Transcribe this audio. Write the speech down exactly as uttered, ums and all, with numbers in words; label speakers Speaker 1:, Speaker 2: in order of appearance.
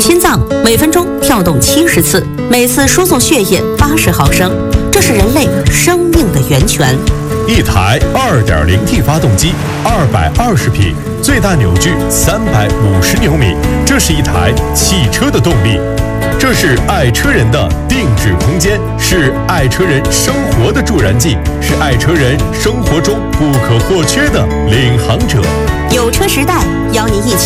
Speaker 1: 心脏每分钟跳动七十次，每次输送血液八十毫升，这是人类生命的源泉。
Speaker 2: 一台 二点零 T 发动机，二百二十匹，最大扭矩三百五十牛米，这是一台汽车的动力。这是爱车人的定制空间，是爱车人生活的助燃剂，是爱车人生活中不可或缺的领航者。
Speaker 1: 有车时代邀您一起